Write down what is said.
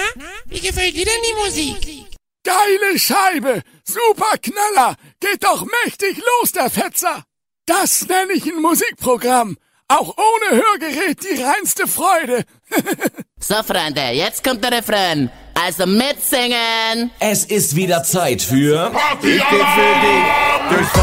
wie gefällt dir denn die Musik? Geile Scheibe, super Knaller, geht doch mächtig los, der Fetzer. Das nenne ich ein Musikprogramm. Auch ohne Hörgerät die reinste Freude. So, Freunde, jetzt kommt der Refrain. Also mitsingen. Es ist wieder Zeit für Party